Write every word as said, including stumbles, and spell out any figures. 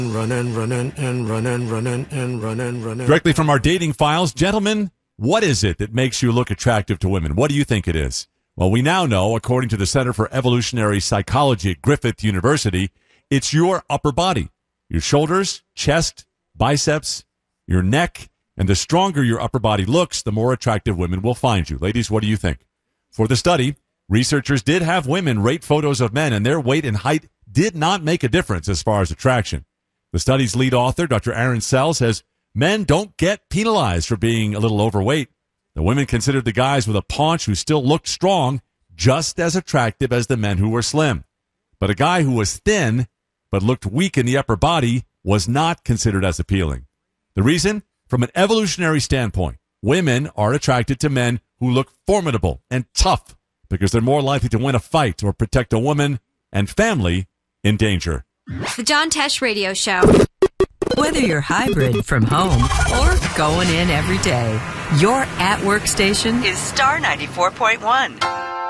Running, running, and running, running, and running, running. Directly from our dating files, gentlemen, what is it that makes you look attractive to women? What do you think it is? Well, we now know, according to the Center for Evolutionary Psychology at Griffith University, it's your upper body, your shoulders, chest, biceps, your neck, and the stronger your upper body looks, the more attractive women will find you. Ladies, what do you think? For the study, researchers did have women rate photos of men, and their weight and height did not make a difference as far as attraction. The study's lead author, Doctor Aaron Sell, says men don't get penalized for being a little overweight. The women considered the guys with a paunch who still looked strong just as attractive as the men who were slim. But a guy who was thin but looked weak in the upper body was not considered as appealing. The reason? From an evolutionary standpoint, women are attracted to men who look formidable and tough because they're more likely to win a fight or protect a woman and family in danger. The John Tesh Radio Show. Whether you're hybrid from home or going in every day, your at-work station is Star ninety-four point one.